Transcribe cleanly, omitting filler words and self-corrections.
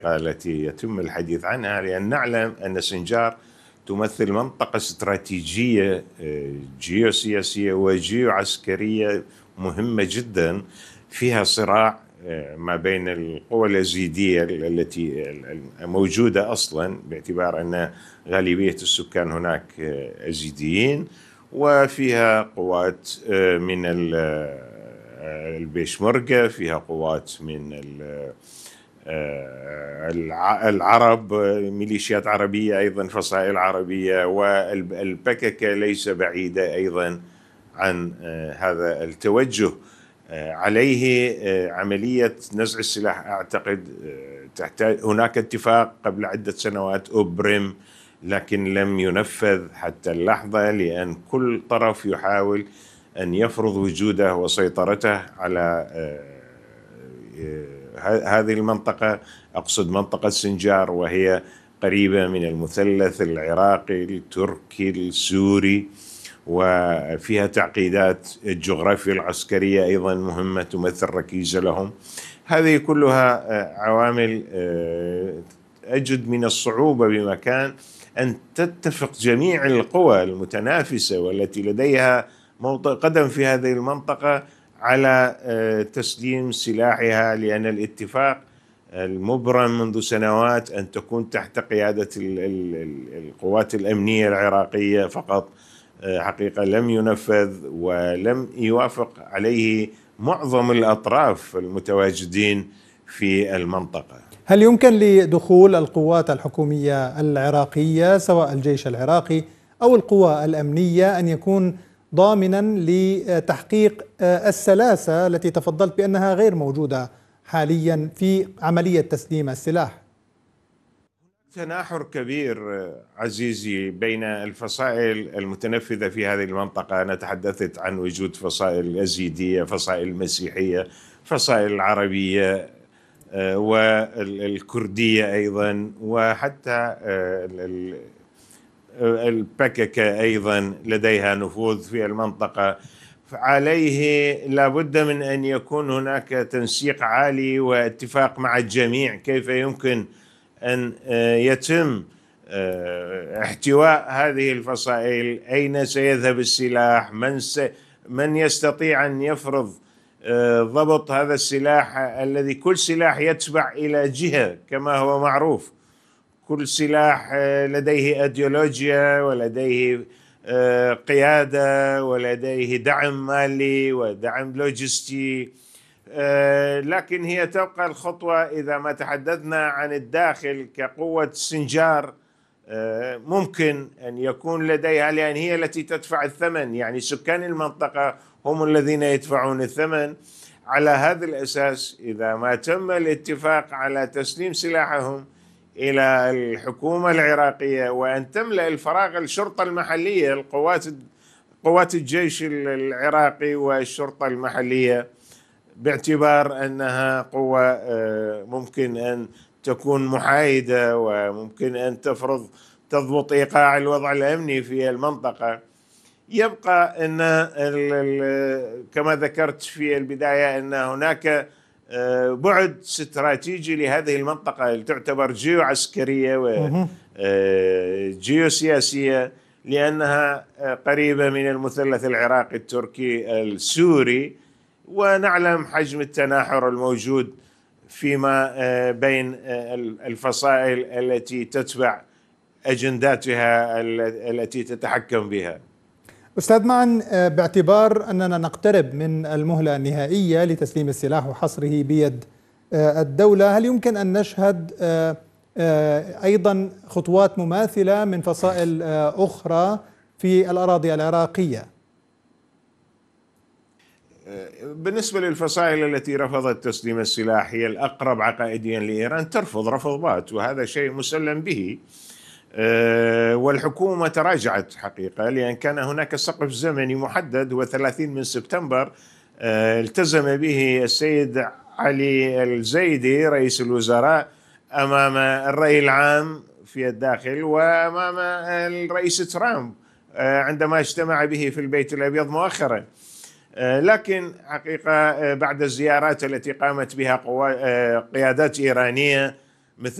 التي يتم الحديث عنها، لأن نعلم أن سنجار تمثل منطقة استراتيجية جيوسياسية وجيوعسكرية مهمة جدا، فيها صراع ما بين القوى الأزيدية التي موجودة أصلا، باعتبار أن غالبية السكان هناك أزيديين، وفيها قوات من البيشمركة، فيها قوات من العرب، ميليشيات عربية أيضا، فصائل عربية، والبككة ليس بعيدة أيضا عن هذا التوجه. عليه عملية نزع السلاح أعتقد تحتاج، هناك اتفاق قبل عدة سنوات أبرم لكن لم ينفذ حتى اللحظة، لأن كل طرف يحاول أن يفرض وجوده وسيطرته على هذه المنطقة. أقصد منطقة سنجار، وهي قريبة من المثلث العراقي التركي السوري، وفيها تعقيدات الجغرافيا العسكرية أيضا مهمة تمثل ركيزة لهم. هذه كلها عوامل أجد من الصعوبة بمكان أن تتفق جميع القوى المتنافسة والتي لديها موطئ قدم في هذه المنطقة على تسليم سلاحها، لأن الاتفاق المبرم منذ سنوات أن تكون تحت قيادة القوات الأمنية العراقية فقط، حقيقة لم ينفذ ولم يوافق عليه معظم الأطراف المتواجدين في المنطقة. هل يمكن لدخول القوات الحكومية العراقية سواء الجيش العراقي أو القوى الأمنية أن يكون ضامنا لتحقيق السلاسة التي تفضلت بأنها غير موجودة حاليا في عملية تسليم السلاح؟ تناحر كبير عزيزي بين الفصائل المتنفذة في هذه المنطقة. أنا تحدثت عن وجود فصائل أزيدية، فصائل مسيحية، فصائل عربية والكردية أيضا، وحتى البككة أيضا لديها نفوذ في المنطقة. عليه لابد من أن يكون هناك تنسيق عالي واتفاق مع الجميع كيف يمكن أن يتم احتواء هذه الفصائل، أين سيذهب السلاح، من يستطيع أن يفرض ضبط هذا السلاح الذي كل سلاح يتبع إلى جهة كما هو معروف. كل سلاح لديه أيديولوجيا ولديه قيادة ولديه دعم مالي ودعم لوجستي، لكن هي تبقى الخطوة. إذا ما تحدثنا عن الداخل كقوة سنجار، ممكن أن يكون لديها، لأن هي التي تدفع الثمن، يعني سكان المنطقة هم الذين يدفعون الثمن. على هذا الأساس إذا ما تم الاتفاق على تسليم سلاحهم إلى الحكومة العراقية وأن تملأ الفراغ الشرطة المحلية، قوات الجيش العراقي والشرطة المحلية، باعتبار أنها قوة ممكن أن تكون محايدة وممكن أن تضبط إيقاع الوضع الأمني في المنطقة، يبقى أن كما ذكرت في البداية أن هناك بعد استراتيجي لهذه المنطقة اللي تعتبر جيو عسكرية وجيو سياسية، لأنها قريبة من المثلث العراقي التركي السوري، ونعلم حجم التناحر الموجود فيما بين الفصائل التي تتبع أجنداتها التي تتحكم بها. أستاذ معن، باعتبار أننا نقترب من المهلة النهائية لتسليم السلاح وحصره بيد الدولة، هل يمكن أن نشهد أيضا خطوات مماثلة من فصائل أخرى في الأراضي العراقية؟ بالنسبة للفصائل التي رفضت تسليم السلاح، هي الأقرب عقائديا لإيران، ترفض رفض بات، وهذا شيء مسلم به. والحكومة تراجعت حقيقة، لأن كان هناك سقف زمني محدد هو 30 من سبتمبر التزم به السيد علي الزيدي رئيس الوزراء أمام الرأي العام في الداخل وأمام الرئيس ترامب عندما اجتمع به في البيت الأبيض مؤخرا. لكن حقيقة بعد الزيارات التي قامت بها قيادات إيرانية